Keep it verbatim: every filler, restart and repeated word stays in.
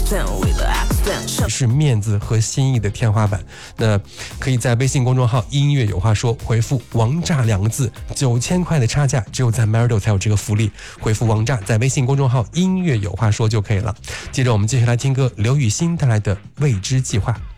是面子和心意的天花板。那可以在微信公众号音乐有话说回复王炸两个字，九千块的差价只有在 Marido 才有这个福利，回复王炸在微信公众号音乐有话说就可以了。接着我们继续来听歌，刘雨昕带来的未知计划。